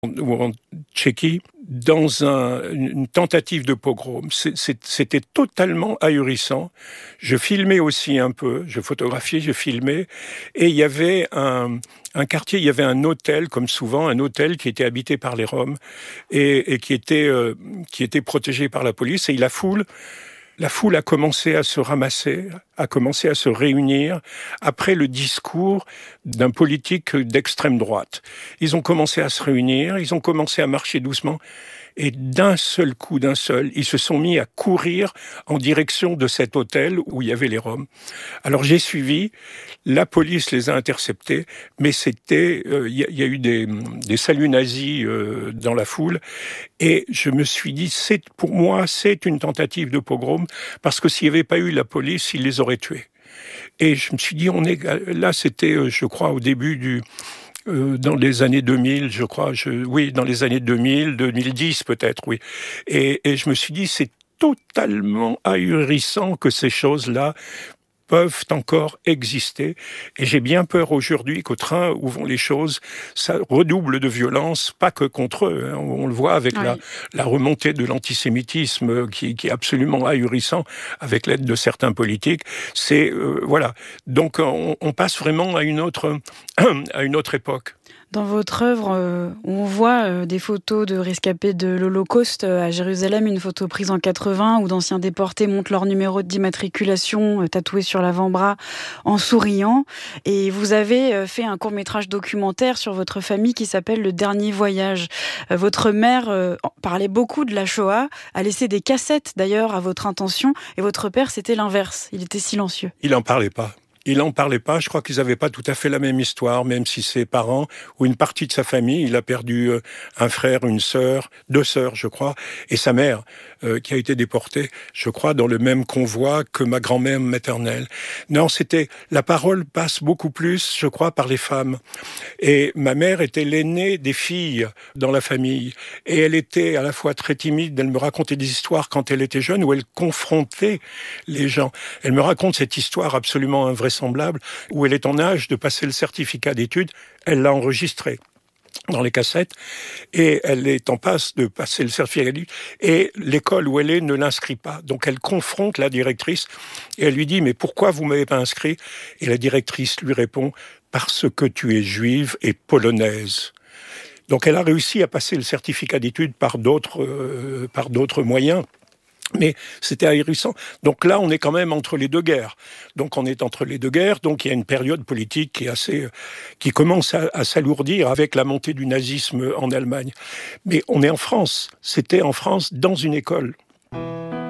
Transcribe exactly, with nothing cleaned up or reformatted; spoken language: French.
ou en Tchéquie, dans un, une tentative de pogrom. C'est, c'est, c'était totalement ahurissant. Je filmais aussi un peu, je photographiais, je filmais, et il y avait un, un quartier, il y avait un hôtel, comme souvent, un hôtel qui était habité par les Roms et, et qui était, euh, qui était protégé par la police. Et la foule, la foule a commencé à se ramasser, a commencé à se réunir après le discours d'un politique d'extrême droite. Ils ont commencé à se réunir, ils ont commencé à marcher doucement. Et d'un seul coup, d'un seul, ils se sont mis à courir en direction de cet hôtel où il y avait les Roms. Alors j'ai suivi, la police les a interceptés, mais c'était, il euh, y, y a eu des, des saluts nazis euh, dans la foule, et je me suis dit, c'est pour moi, c'est une tentative de pogrom, parce que s'il n'y avait pas eu la police, ils les auraient tués. Et je me suis dit, on est là, c'était, je crois, au début du Euh, dans les années deux mille, je crois, je, oui, dans les années deux mille, deux mille dix peut-être, oui. Et, et je me suis dit, c'est totalement ahurissant que ces choses-là peuvent encore exister. Et j'ai bien peur aujourd'hui qu'au train où vont les choses, ça redouble de violence, pas que contre eux. Hein. On le voit avec oui. la, la remontée de l'antisémitisme qui, qui est absolument ahurissant avec l'aide de certains politiques. C'est, euh, voilà. Donc, on, on passe vraiment à une autre, à une autre époque. Dans votre œuvre, euh, on voit euh, des photos de rescapés de l'Holocauste euh, à Jérusalem, une photo prise en quatre-vingts où d'anciens déportés montrent leur numéro d'immatriculation euh, tatoué sur l'avant-bras en souriant. Et vous avez euh, fait un court-métrage documentaire sur votre famille qui s'appelle Le Dernier Voyage. Euh, votre mère euh, parlait beaucoup de la Shoah, a laissé des cassettes d'ailleurs à votre intention, et votre père, c'était l'inverse, il était silencieux. Il n'en parlait pas. Il n'en parlait pas, je crois qu'ils n'avaient pas tout à fait la même histoire, même si ses parents, ou une partie de sa famille, il a perdu un frère, une sœur, deux sœurs, je crois, et sa mère, euh, qui a été déportée, je crois, dans le même convoi que ma grand-mère maternelle. Non, c'était, la parole passe beaucoup plus, je crois, par les femmes. Et ma mère était l'aînée des filles dans la famille, et elle était à la fois très timide, elle me racontait des histoires quand elle était jeune, où elle confrontait les gens. Elle me raconte cette histoire absolument invraisemblable, semblable, où elle est en âge de passer le certificat d'études, elle l'a enregistré dans les cassettes, et elle est en passe de passer le certificat d'études, et l'école où elle est ne l'inscrit pas. Donc elle confronte la directrice, et elle lui dit « Mais pourquoi vous ne m'avez pas inscrit ?» Et la directrice lui répond « Parce que tu es juive et polonaise ». Donc elle a réussi à passer le certificat d'études par d'autres, euh, par d'autres moyens. Mais c'était ahurissant. Donc là, on est quand même entre les deux guerres. Donc on est entre les deux guerres. Donc il y a une période politique qui est assez, qui commence à, à s'alourdir avec la montée du nazisme en Allemagne. Mais on est en France. C'était en France dans une école.